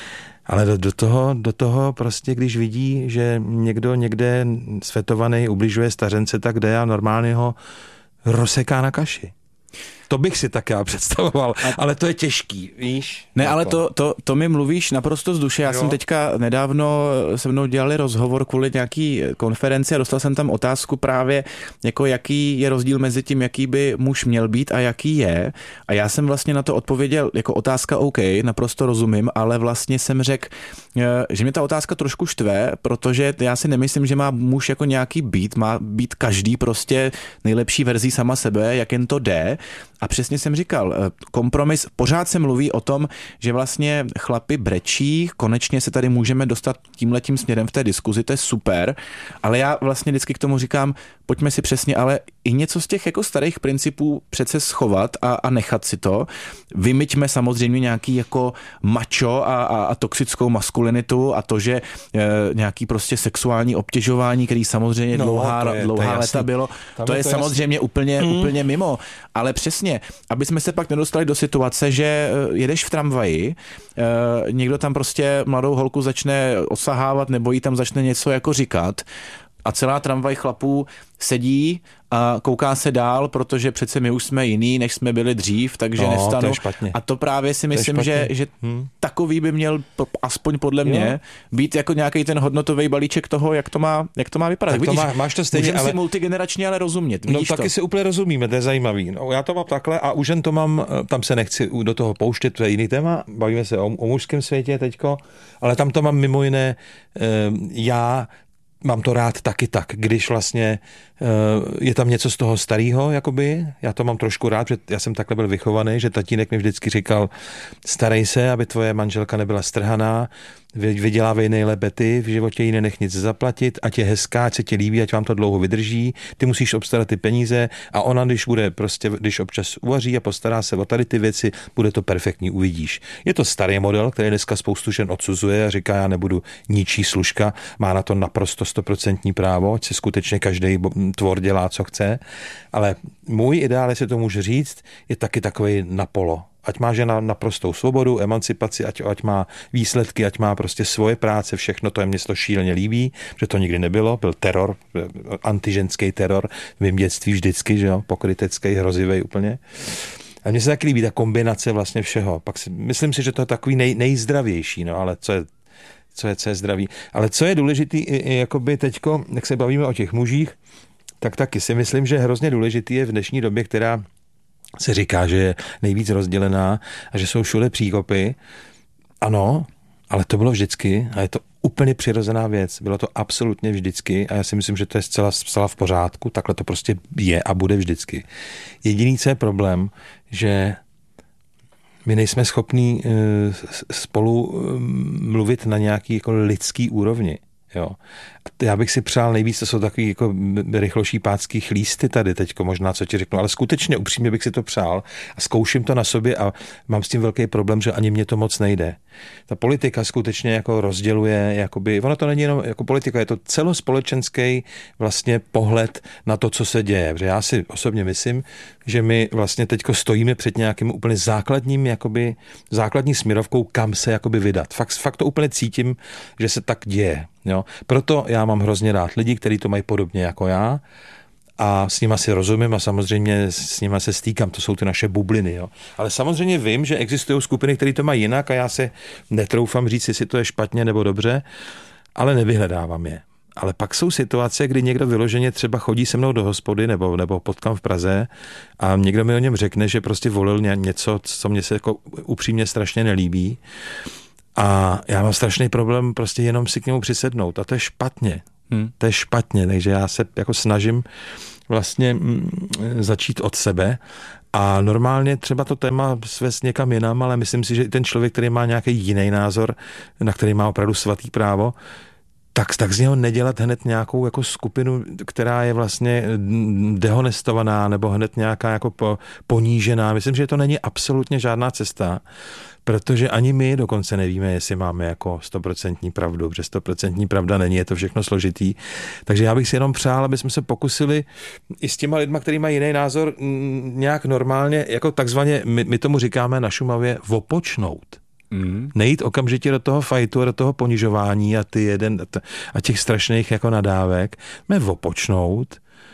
Ale do, do, toho, do toho prostě, když vidí, že někdo někde svetovaný ubližuje stařence, tak jde a normálně ho rozseká na kaši. To bych si tak já představoval, ale to je těžký, víš? Ne, ale to, to, to mi mluvíš naprosto z duše. Já jo. jsem teďka nedávno se mnou dělali rozhovor kvůli nějaký konferenci a dostal jsem tam otázku právě, jako jaký je rozdíl mezi tím, jaký by muž měl být a jaký je. A já jsem vlastně na to odpověděl jako otázka OK, naprosto rozumím, ale vlastně jsem řekl, že mě ta otázka trošku štve, protože já si nemyslím, že má muž jako nějaký být, má být každý prostě nejlepší verzí sama sebe, jak jen to jde. A přesně jsem říkal, kompromis, pořád se mluví o tom, že vlastně chlapi brečí, konečně se tady můžeme dostat tímhletím směrem v té diskuzi, to je super, ale já vlastně vždycky k tomu říkám, pojďme si přesně, ale i něco z těch jako starých principů přece schovat a, a nechat si to. Vymyťme samozřejmě nějaký jako macho a, a, a toxickou maskulinitu a to, že e, nějaký prostě sexuální obtěžování, který samozřejmě no, dlouhá, je, dlouhá to léta bylo, to, to je to samozřejmě jasný. úplně, mm. úplně mimo, ale přesně, aby jsme se pak nedostali do situace, že jedeš v tramvaji, e, někdo tam prostě mladou holku začne osahávat nebo jí tam začne něco jako říkat a celá tramvaj chlapů sedí a kouká se dál, protože přece my už jsme jiný, než jsme byli dřív, takže no, nevstanu. To a to právě si myslím, že, že hmm. takový by měl, aspoň podle mě, jo. být jako nějaký ten hodnotový balíček toho, jak to má, jak to má vypadat. Tak vidíš, to má, máš to stejně, můžeme ale... si multigeneračně ale rozumět. No to? taky si úplně rozumíme, to je zajímavý. No, já to mám takhle a už jen to mám, tam se nechci do toho pouštět, to je jiný téma, bavíme se o, o mužském světě teďko, ale tam to mám mimo jiné, já mám to rád taky tak, když vlastně uh, je tam něco z toho starého, jakoby, já to mám trošku rád, že já jsem takhle byl vychovaný, že tatínek mi vždycky říkal, starej se, aby tvoje manželka nebyla strhaná, vydělávej nejlépe ty, v životě jí nenech nic zaplatit, ať je hezká, ať se ti líbí, ať vám to dlouho vydrží, ty musíš obstarat ty peníze a ona, když bude prostě, když občas uvaří a postará se o tady ty věci, bude to perfektní, uvidíš. Je to starý model, který dneska spoustu žen odsuzuje a říká, já nebudu ničí služka, má na to naprosto stoprocentní právo, ať se skutečně každý tvor dělá, co chce, ale můj ideál, jestli to můžu říct, je taky takovej napolo. Ať má žena naprostou svobodu, emancipaci, ať, ať má výsledky, ať má prostě svoje práce, všechno, to je mě to šíleně líbí, že to nikdy nebylo, byl teror, antiženský teror v mém dětství vždycky, že jo, pokrytecký, hrozivý úplně. A mně se taky líbí ta kombinace vlastně všeho. Pak si, myslím si, že to je takový nej, nejzdravější, no, ale co je, co je, co je zdraví. Ale co je důležitý, i, i jakoby teďko, jak se bavíme o těch mužích, tak taky si myslím, že hrozně důležitý je v dnešní době, která se říká, že je nejvíc rozdělená a že jsou všude příkopy. Ano, Ale to bylo vždycky a je to úplně přirozená věc. Bylo to absolutně vždycky a já si myslím, že to je zcela, zcela v pořádku. Takhle to prostě je a bude vždycky. Jediný, co je problém, že my nejsme schopní spolu mluvit na nějaký jako lidský úrovni. Jo. Já bych si přál nejvíc, to jsou takový jako rychlošípácký chlísty tady teďko možná, co ti řeknu, ale skutečně upřímně bych si to přál a zkouším to na sobě a mám s tím velký problém, že ani mě to moc nejde. Ta politika skutečně jako rozděluje, jakoby, ono to není jenom jako politika, je to celospolečenský vlastně pohled na to, co se děje. Protože já si osobně myslím, že my vlastně teďko stojíme před nějakým úplně základním, jakoby, základní směrovkou, kam se jakoby vydat. Fakt, fakt to úplně cítím, že se tak děje. Jo. Proto já mám hrozně rád lidi, kteří to mají podobně jako já a s nima si rozumím a samozřejmě s nima se stýkám, to jsou ty naše bubliny. Jo. Ale samozřejmě vím, že existují skupiny, které to mají jinak a já se netroufám říct, jestli to je špatně nebo dobře, ale nevyhledávám je. Ale pak jsou situace, kdy někdo vyloženě třeba chodí se mnou do hospody nebo, nebo potkám v Praze a někdo mi o něm řekne, že prostě volil něco, co mě se jako upřímně strašně nelíbí. A já mám strašný problém prostě jenom si k němu přisednout a to je špatně. Hmm. To je špatně, takže já se jako snažím vlastně mm, začít od sebe a normálně třeba to téma svést někam jinam, ale myslím si, že i ten člověk, který má nějaký jiný názor, na který má opravdu svatý právo, tak, tak z něho nedělat hned nějakou jako skupinu, která je vlastně dehonestovaná nebo hned nějaká jako po, ponížená. Myslím, že to není absolutně žádná cesta, protože ani my dokonce nevíme, jestli máme jako stoprocentní pravdu, protože stoprocentní pravda není, je to všechno složitý. Takže já bych si jenom přál, aby jsme se pokusili i s těma lidma, který mají jiný názor, nějak normálně, jako takzvaně, my, my tomu říkáme na Šumavě, vopočnout. Mm. Nejít okamžitě do toho fajtu, do toho ponižování a ty jeden a těch strašných jako nadávek, mě vopočnout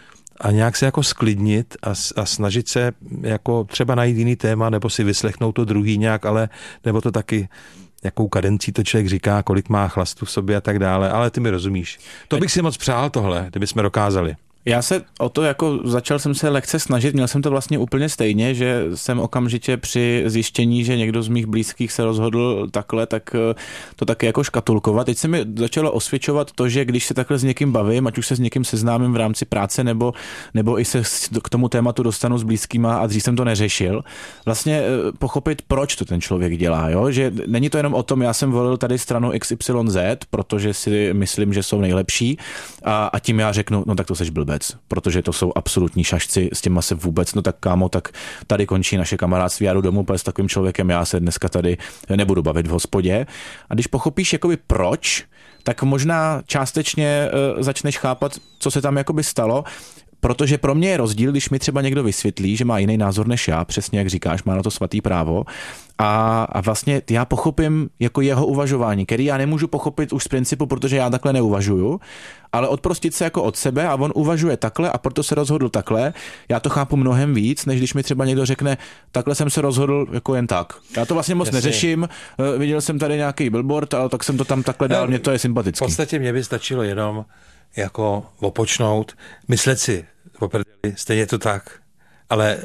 a nějak se jako sklidnit a, a snažit se jako třeba najít jiný téma nebo si vyslechnout to druhý nějak, ale nebo to taky jakou kadencí to člověk říká, kolik má chlastu v sobě a tak dále, ale ty mi rozumíš. To bych si moc přál tohle, kdybychom dokázali. Já se o to jako začal jsem se lehce snažit, měl jsem to vlastně úplně stejně, že jsem okamžitě při zjištění, že někdo z mých blízkých se rozhodl takhle, tak to taky jako škatulkovat. Teď se mi začalo osvědčovat to, že když se takhle s někým bavím, ať už se s někým seznámím v rámci práce, nebo, nebo i se k tomu tématu dostanu s blízkýma a dřív jsem to neřešil, vlastně pochopit, proč to ten člověk dělá, jo? Že není to jenom o tom, já jsem volil tady stranu X Y Z, protože si myslím, že jsou nejlepší a, a tím já řeknu, no tak to seš blbý. Protože to jsou absolutní šašci, s těma se vůbec, no tak kámo, tak tady končí naše kamarádství, já jdu domů, s takovým člověkem já se dneska tady nebudu bavit v hospodě. A když pochopíš jakoby proč, tak možná částečně uh, začneš chápat, co se tam jakoby stalo, protože pro mě je rozdíl, když mi třeba někdo vysvětlí, že má jiný názor než já, přesně jak říkáš, má na to svatý právo a, a vlastně já pochopím jako jeho uvažování, který já nemůžu pochopit už z principu, protože já takhle neuvažuju, ale odprostit se jako od sebe a on uvažuje takhle a proto se rozhodl takhle, já to chápu mnohem víc, než když mi třeba někdo řekne, takhle jsem se rozhodl jako jen tak. Já to vlastně moc Jasně. neřeším, viděl jsem tady nějaký billboard, ale tak jsem to tam takhle dal, mně to je sympatický. V podstatě mě by stačilo jenom jako opočnout, myslet si, poprdeli, stejně to tak, ale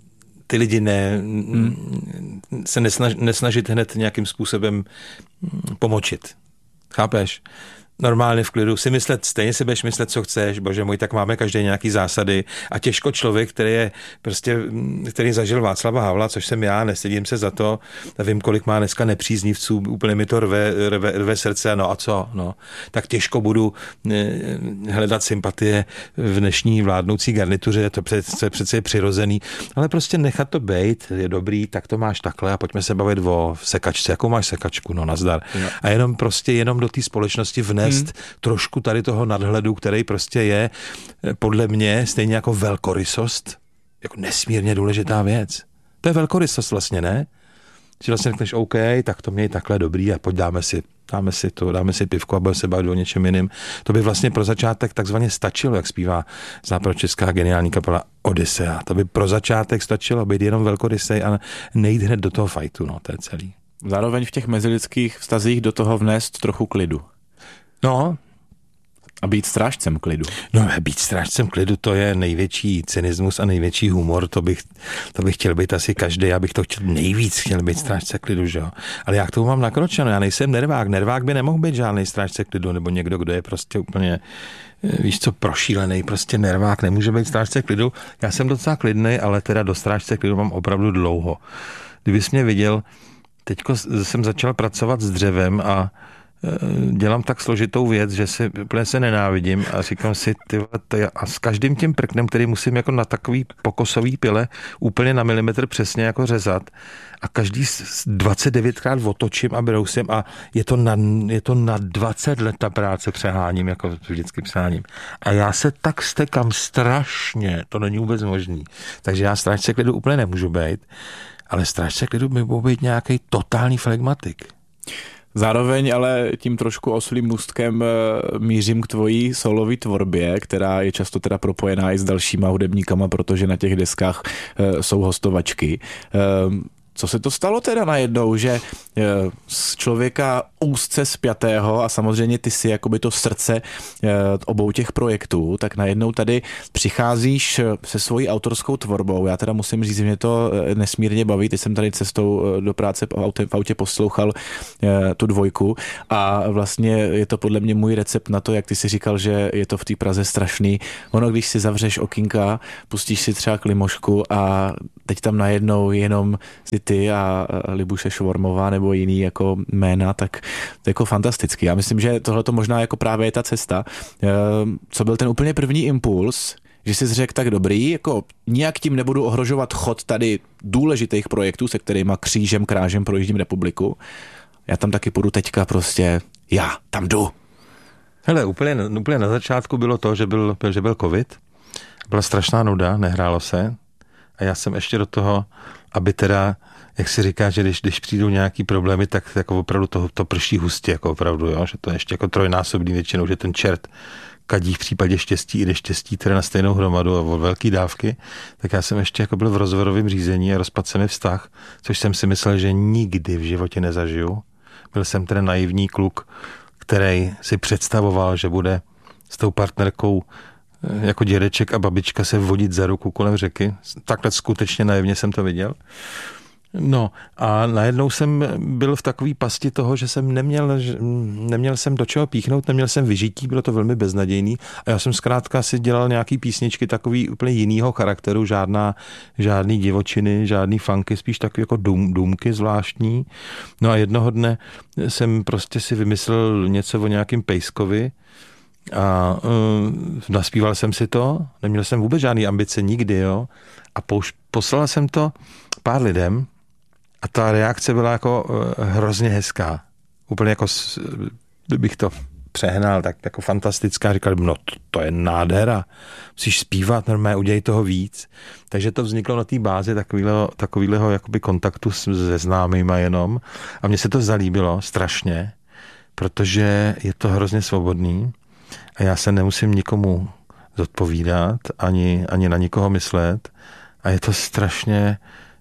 ty lidi ne, hmm. se nesnaž, nesnažit hned nějakým způsobem pomočit. Chápeš? Normálně v klidu si myslet, stejně si budeš myslet, co chceš, bože můj, tak máme každý nějaký zásady a těžko člověk, který je prostě, který zažil Václava Havla, což jsem já, nestydím se za to, vím, kolik má dneska nepříznivců, úplně mi to rve, rve, rve srdce, no a co, no, tak těžko budu hledat sympatie v dnešní vládnoucí garnituře, to přece, přece je přirozený, ale prostě nechat to bejt, je dobrý, tak to máš takhle a pojďme se bavit o sekačce, jakou máš sekačku, no nazdar. No. A jenom prostě, jenom do té společnosti vnes Hmm. trošku tady toho nadhledu, který prostě je podle mě stejně jako velkorysost, jako nesmírně důležitá věc. To je velkorysost vlastně, ne? Že vlastně řekneš, OK, tak to měj takhle dobrý a pojď dáme si, dáme si to, dáme si pivko a budeme se bavit o něčem jiným. To by vlastně pro začátek takzvaně stačilo, jak zpívá západočeská geniální kapela Odyssea. To by pro začátek stačilo být jenom velkorysej a nejít hned do toho fajtu, no, to je celý. Zároveň v těch mezilidských vztazích do toho vnést trochu klidu. No, A být strážcem klidu. No, být strážcem klidu, to je největší cynismus a největší humor, to bych, to bych chtěl být asi každý, já bych to chtěl nejvíc chtěl být strážce klidu, že jo. Ale já k tomu mám nakročeno, já nejsem nervák, nervák by nemohl být žádný strážce klidu, nebo někdo, kdo je prostě úplně, víš co, prošílený, prostě nervák, nemůže být strážce klidu. Já jsem docela klidnej, ale teda do strážce klidu mám opravdu dlouho. Kdybys mě viděl, teďko jsem začal pracovat s dřevem a dělám tak složitou věc, že se úplně se nenávidím a říkám si, ty, a s každým tím prknem, který musím jako na takový pokosový pile úplně na milimetr přesně jako řezat a každý dvacet devětkrát otočím a brousím a je to na, je to na dvacet let ta práce přeháním, jako vždycky přeháním. A já se tak stekám strašně, to není vůbec možný. Takže já strážce klidu úplně nemůžu být, ale strážce klidu by mohl být nějaký totální flegmatik. Zároveň ale tím trošku oslým můstkem mířím k tvojí solové tvorbě, která je často teda propojená i s dalšíma hudebníkama, protože na těch deskách jsou hostovačky. Co se to stalo teda najednou, že z člověka úzce spjatého a samozřejmě ty si jakoby to srdce obou těch projektů, tak najednou tady přicházíš se svojí autorskou tvorbou. Já teda musím říct, že mě to nesmírně baví. Teď jsem tady cestou do práce v autě poslouchal tu dvojku a vlastně je to podle mě můj recept na to, jak ty si říkal, že je to v té Praze strašný. Ono, když si zavřeš okýnka, pustíš si třeba klimošku a teď tam najednou jenom si ty a Libuše Švormová nebo jiný jako jména, tak to je jako fantastický. Já myslím, že tohle to možná jako právě je ta cesta. Co byl ten úplně první impuls, že jsi řekl tak dobrý, jako nijak tím nebudu ohrožovat chod tady důležitých projektů, se kterýma křížem, krážem projíždím republiku. Já tam taky půjdu teďka prostě, já tam jdu. Hele, úplně, úplně na začátku bylo to, že byl, že byl covid. Byla strašná nuda, nehrálo se. A já jsem ještě do toho, aby teda, jak si říká, že když, když přijdou nějaký problémy, tak jako opravdu to, to prší hustě, jako opravdu, jo? Že to je ještě jako trojnásobný většinou, že ten čert kadí v případě štěstí i štěstí teda na stejnou hromadu a o velký dávky, tak já jsem ještě jako byl v rozvodovém řízení a rozpadl se mi vztah, což jsem si myslel, že nikdy v životě nezažiju. Byl jsem teda naivní kluk, který si představoval, že bude s tou partnerkou jako dědeček a babička se vodit za ruku kolem řeky. Takhle skutečně naivně jsem to viděl. No a najednou jsem byl v takové pasti toho, že jsem neměl, neměl jsem do čeho píchnout, neměl jsem vyžití, bylo to velmi beznadějný a já jsem zkrátka si dělal nějaký písničky takový úplně jinýho charakteru, žádná, žádný divočiny, žádný funky, spíš takový jako dům, důmky zvláštní. No a jednoho dne jsem prostě si vymyslel něco o nějakým Pejskovi a uh, naspíval jsem si to, neměl jsem vůbec žádný ambice nikdy, jo, a pouš- poslal jsem to pár lidem a ta reakce byla jako uh, hrozně hezká. Úplně jako, kdybych to přehnal, tak jako fantastická. Říkali, no to, to je nádhera, musíš zpívat, normálně udělej toho víc. Takže to vzniklo na té bázi takovýhleho, takovýhleho jakoby kontaktu se známýma jenom a mně se to zalíbilo strašně, protože je to hrozně svobodný a já se nemusím nikomu zodpovídat, ani, ani na nikoho myslet a je to strašně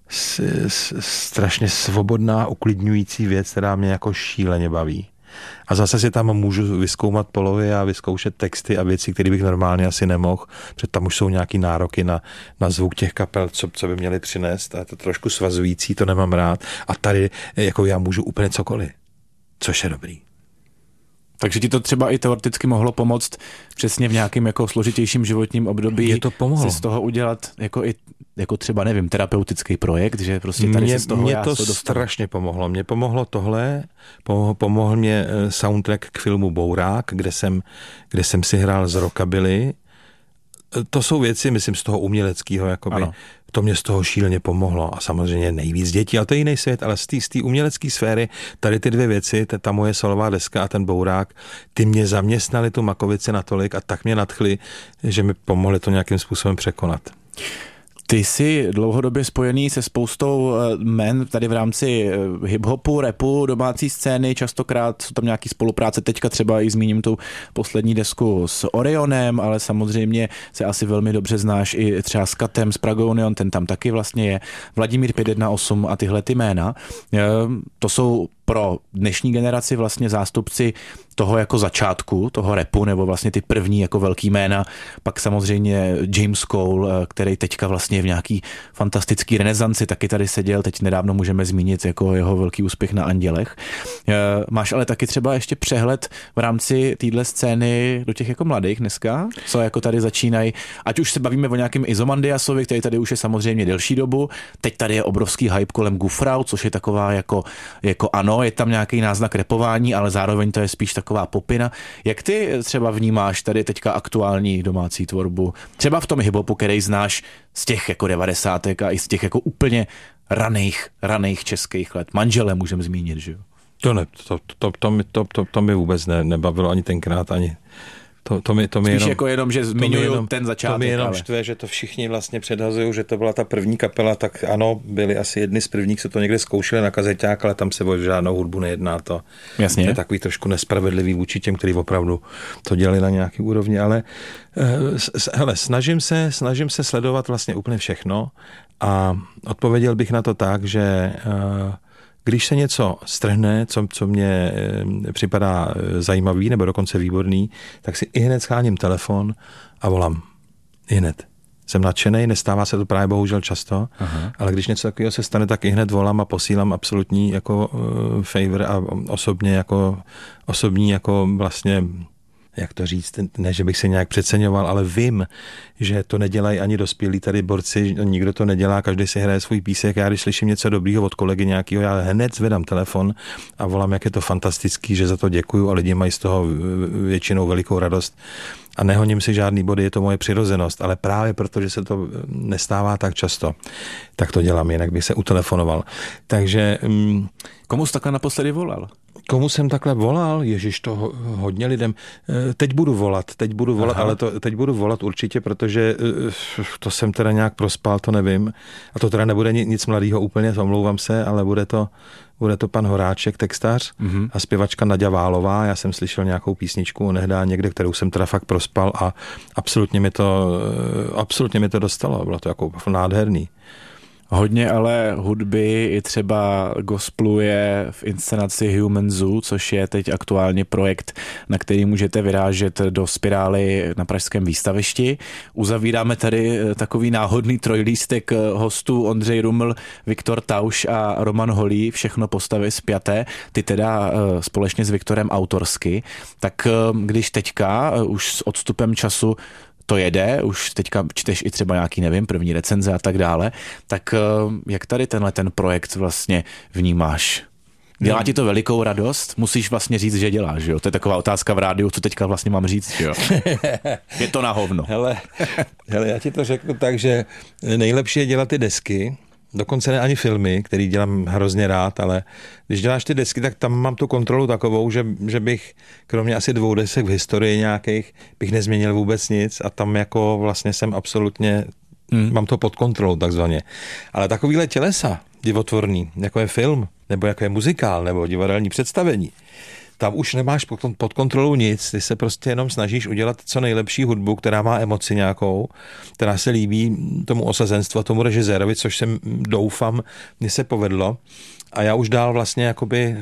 strašně svobodná, uklidňující věc, která mě jako šíleně baví. A zase si tam můžu vyzkoumat polovy a vyzkoušet texty a věci, které bych normálně asi nemohl, protože tam už jsou nějaký nároky na, na zvuk těch kapel, co, co by měli přinést a je to trošku svazující, to nemám rád. A tady jako já můžu úplně cokoliv, což je dobrý. Takže ti to třeba i teoreticky mohlo pomoct přesně v nějakém jako složitějším životním období. Je to pomohlo. Si z toho udělat jako i jako třeba, nevím, terapeutický projekt, že prostě tady mě, se z toho mě já to dostanu. strašně pomohlo. Mě pomohlo tohle, pomohl, pomohl mě soundtrack k filmu Bourák, kde jsem, kde jsem si hrál z rockabilly. To jsou věci, myslím, z toho uměleckého, jakoby. Ano. To mě z toho šíleně pomohlo a samozřejmě nejvíc dětí, ale to je jiný svět, ale z té umělecké sféry tady ty dvě věci, ta moje solová deska a ten Bourák, ty mě zaměstnali tu Makovici natolik a tak mě nadchli, že mi pomohli to nějakým způsobem překonat. Ty jsi dlouhodobě spojený se spoustou men tady v rámci hip-hopu, rapu, domácí scény, častokrát jsou tam nějaký spolupráce, teďka třeba i zmíním tu poslední desku s Orionem, ale samozřejmě se asi velmi dobře znáš i třeba s Katem, s Prague Union, ten tam taky vlastně je, Vladimír pět jedna osm a tyhle ty jména. To jsou pro dnešní generaci vlastně zástupci toho jako začátku, toho rapu, nebo vlastně ty první jako velký jména, pak samozřejmě James Cole, který teďka vlastně je v nějaký fantastický renesanci, taky tady seděl, teď nedávno můžeme zmínit jako jeho velký úspěch na Andělech. Máš ale taky třeba ještě přehled v rámci téhle scény do těch jako mladých dneska, co jako tady začínají, ať už se bavíme o nějakém Izomandiasovi, který tady už je samozřejmě delší dobu, teď tady je obrovský hype kolem Gufrau, což je taková jako, jako ano, je tam nějaký náznak rapování, ale zároveň to je spíš taková popina. Jak ty třeba vnímáš tady teďka aktuální domácí tvorbu? Třeba v tom hiphopu, který znáš z těch jako devadesátek a i z těch jako úplně raných, raných českých let. Manžele můžeme zmínit, že jo? To ne, to, to, to, mi, to, to, to mi vůbec ne, nebavilo ani tenkrát, ani To, to mi, to mi Spíš jenom, jako jenom, že zmiňuju ten začátek. To mi jenom ale... štve, že to všichni vlastně předhazují, že to byla ta první kapela, tak ano, byli asi jedni z prvních, co to někde zkoušeli na kazeťák, ale tam se o žádnou hudbu nejedná. To, Jasně. to je takový trošku nespravedlivý vůči těm, kteří opravdu to dělali na nějaký úrovni, ale hele, snažím se, snažím se sledovat vlastně úplně všechno a odpověděl bych na to tak, že když se něco strhne, co, co mě připadá zajímavý nebo dokonce výborný, tak si ihned scháním telefon a volám. Ihned. Jsem nadšenej, nestává se to právě bohužel často, aha, ale když něco takového se stane, tak ihned volám a posílám absolutní jako uh, favor a osobně jako osobní jako vlastně, jak to říct, ne, že bych se nějak přeceňoval, ale vím, že to nedělají ani dospělí tady borci, nikdo to nedělá, každý si hraje svůj písek. Já když slyším něco dobrýho od kolegy nějakého, já hned zvedám telefon a volám, jak je to fantastický, že za to děkuju a lidi mají z toho většinou velikou radost. A nehoním si žádný body, je to moje přirozenost, ale právě protože se to nestává tak často, tak to dělám, jinak bych se utelefonoval. Takže... Um, Komu jsi takhle naposledy volal? Komu jsem takhle volal? Ježiš, to hodně lidem. Teď budu volat, teď budu volat, Aha. ale to, teď budu volat určitě, protože to jsem teda nějak prospal, to nevím. A to teda nebude nic mladýho úplně, omlouvám se, ale bude to, bude to pan Horáček, textař mm-hmm. a zpěvačka Naďa Válová. Já jsem slyšel nějakou písničku onehdá někde, kterou jsem teda fakt prospal a absolutně mi to, absolutně mi to dostalo. Bylo to jako nádherný. Hodně ale hudby i třeba gospeluje v inscenaci Human Zoo, což je teď aktuálně projekt, na který můžete vyrážet do Spirály na pražském výstavišti. Uzavíráme tady takový náhodný trojlístek hostů Ondřej Ruml, Viktor Tauš a Roman Holý, všechno postavy spjaté, ty teda společně s Viktorem autorsky. Tak když teďka už s odstupem času to jede, už teďka čteš i třeba nějaký, nevím, první recenze a tak dále, tak jak tady tenhle ten projekt vlastně vnímáš? Dělá hmm. ti to velikou radost? Musíš vlastně říct, že děláš, jo? To je taková otázka v rádiu, co teďka vlastně mám říct, jo? Je to na hovno. Hele, hele, já ti to řeknu tak, že nejlepší je dělat ty desky, dokonce ne ani filmy, který dělám hrozně rád, ale když děláš ty desky, tak tam mám tu kontrolu takovou, že, že bych kromě asi dvou desek v historii nějakých bych nezměnil vůbec nic a tam jako vlastně jsem absolutně, hmm. mám to pod kontrolou takzvaně. Ale takovýhle tělesa divotvorný, jako je film, nebo jako je muzikál, nebo divadelní představení, tam už nemáš pod kontrolou nic, ty se prostě jenom snažíš udělat co nejlepší hudbu, která má emoci nějakou, která se líbí tomu osazenstvu, tomu režisérovi, což jsem doufám, mně se povedlo. A já už dál vlastně jakoby,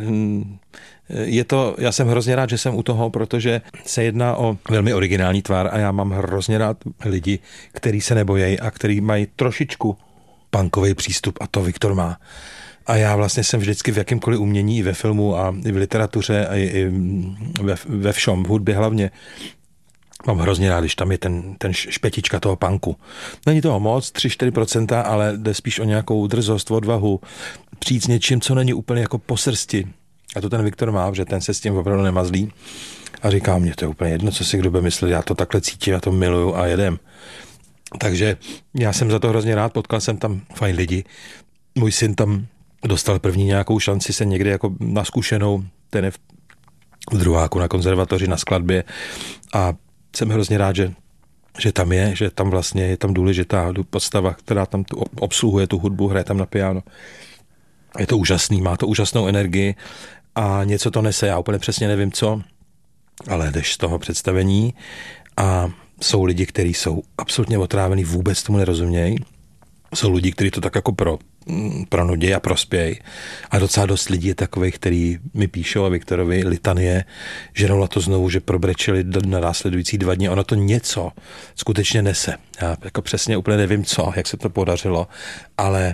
je to, já jsem hrozně rád, že jsem u toho, protože se jedná o velmi originální tvar a já mám hrozně rád lidi, kteří se nebojejí a kteří mají trošičku punkový přístup a to Viktor má. A já vlastně jsem vždycky v jakýmkoliv umění, i ve filmu a i v literatuře a i, i ve, ve všem, v hudbě hlavně, mám hrozně rád, když tam je ten, ten špetička toho punku. Není toho moc, tři čtyři procenta, ale jde spíš o nějakou drzost, odvahu, přijít s něčím, co není úplně jako po srsti. A to ten Viktor má, že ten se s tím opravdu nemazlí. A říká mě, to je úplně jedno, co si kdo by myslel, já to takhle cítím, já to miluju a jedem. Takže já jsem za to hrozně rád, potkal jsem tam fajn lidi. Můj syn tam dostal první nějakou šanci se někde jako na zkušenou, ten je v druháku na konzervatoři na skladbě a jsem hrozně rád, že, že tam je, že tam vlastně je tam důležitá postava, která tam tu obsluhuje tu hudbu, hraje tam na piano. Je to úžasný, má to úžasnou energii a něco to nese, já úplně přesně nevím co, ale jdeš z toho představení a jsou lidi, kteří jsou absolutně otrávený, vůbec tomu nerozumějí. Jsou lidi, kteří to tak jako pro pro nudě a prospěj. A docela dost lidí je takových, který mi píšou a Viktorovi litanie, že na to znovu, že probrečeli na následující dva dny. Ono to něco skutečně nese. Já jako přesně úplně nevím co, jak se to podařilo, ale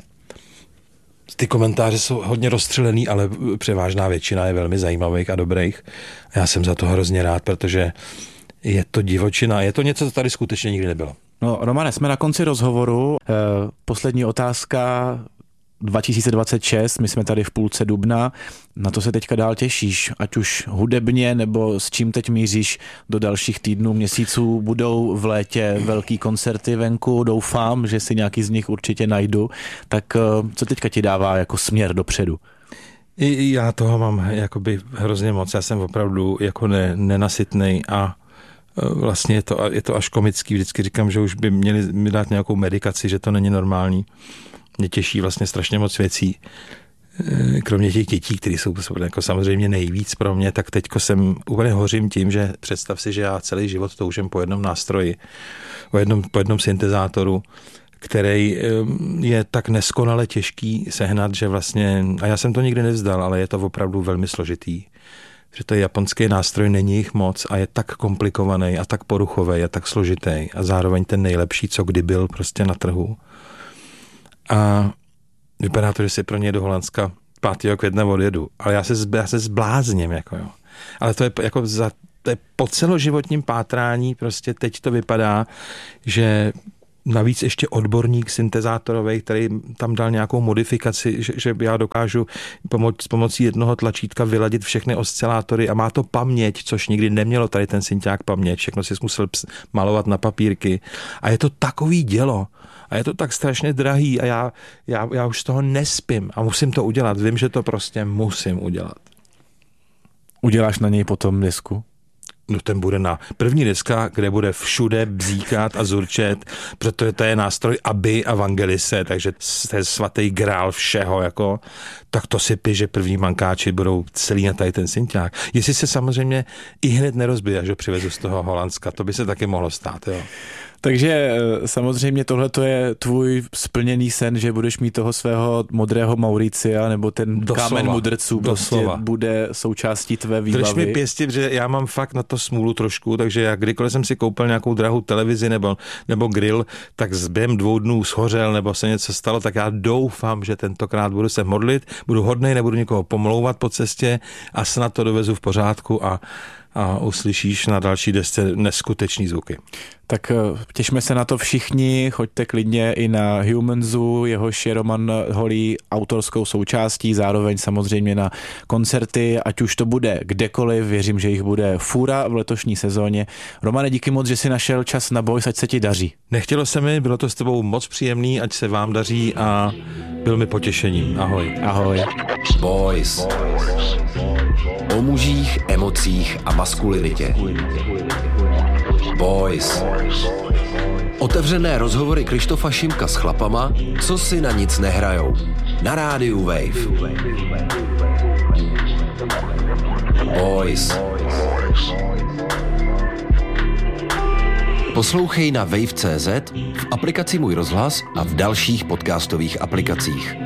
ty komentáře jsou hodně rozstřelený, ale převážná většina je velmi zajímavých a dobrých. A já jsem za to hrozně rád, protože je to divočina, je to něco, co tady skutečně nikdy nebylo. No, Romane, jsme na konci rozhovoru. E, poslední otázka. dva tisíce dvacet šest, my jsme tady v půlce dubna. Na to se teďka dál těšíš, ať už hudebně, nebo s čím teď míříš do dalších týdnů, měsíců? Budou v létě velký koncerty venku, doufám, že si nějaký z nich určitě najdu. Tak co teďka ti dává jako směr dopředu? I já toho mám jakoby hrozně moc. Já jsem opravdu jako ne, nenasytnej a vlastně je to, je to až komický. Vždycky říkám, že už by měli mi dát nějakou medikaci, že to není normální. Mě těší vlastně strašně moc věcí. Kromě těch dětí, které jsou jako samozřejmě nejvíc pro mě, tak teďko jsem úplně hořím tím, že představ si, že já celý život toužím po jednom nástroji, po jednom, po jednom syntezátoru, který je tak neskonale těžký sehnat, že vlastně, a já jsem to nikdy nevzdal, ale je to opravdu velmi složitý. Že to japonský nástroj není jich moc a je tak komplikovaný a tak poruchový a tak složitý a zároveň ten nejlepší, co kdy byl prostě na trhu. A vypadá to, že si pro ně do Holandska pátého května odjedu. Ale já se, já se zblázním. Jako jo. Ale to je, jako za, to je po celoživotním pátrání, prostě teď to vypadá, že navíc ještě odborník syntezátorový, který tam dal nějakou modifikaci, že, že já dokážu pomoc, s pomocí jednoho tlačítka vyladit všechny oscilátory a má to paměť, což nikdy nemělo tady ten synťák paměť. Všechno si musel malovat na papírky. A je to takový dělo. A je to tak strašně drahý a já, já, já už z toho nespím a musím to udělat. Vím, že to prostě musím udělat. Uděláš na něj potom disku? No ten bude na první deska, kde bude všude bzíkat a zurčet, protože to je nástroj Aby a Vangelise, takže to je svatý grál všeho, jako, tak to si pí, že první mankáči budou celý na tady ten synťák. Jestli se samozřejmě i hned nerozbije, až ho přivezu z toho Holandska, to by se taky mohlo stát, jo. Takže samozřejmě tohle to je tvůj splněný sen, že budeš mít toho svého modrého Mauricia nebo ten doslova, kámen mudrců prostě bude součástí tvé výbavy. Drž mi pěstí, že já mám fakt na to smůlu trošku, takže já kdykoliv jsem si koupil nějakou drahou televizi nebo, nebo grill, tak s během dvou dnů schořel nebo se něco stalo, tak já doufám, že tentokrát budu se modlit, budu hodnej, nebudu nikoho pomlouvat po cestě a snad to dovezu v pořádku a a uslyšíš na další desce neskutečný zvuky. Tak těšme se na to všichni, choďte klidně i na Human Zoo, jehož je Roman Holý autorskou součástí, zároveň samozřejmě na koncerty, ať už to bude kdekoliv, věřím, že jich bude fůra v letošní sezóně. Romane, díky moc, že jsi našel čas na Boys, ať se ti daří. Nechtělo se mi, bylo to s tebou moc příjemný, ať se vám daří a byl mi potěšením. Ahoj. Ahoj. Boys. O mužích, emocích a maskulinitě. Boys. Otevřené rozhovory Krištofa Šimka s chlapama, co si na nic nehrajou. Na rádiu Wave. Boys. Poslouchej na wave tečka cé zet, v aplikaci Můj rozhlas a v dalších podcastových aplikacích.